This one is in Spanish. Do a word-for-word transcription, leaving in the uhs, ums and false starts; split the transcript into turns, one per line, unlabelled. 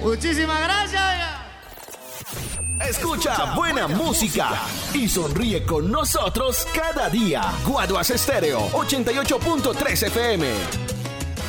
Muchísimas gracias.
Escucha buena música y sonríe con nosotros cada día. Guaduas Estéreo ochenta y ocho punto tres F M.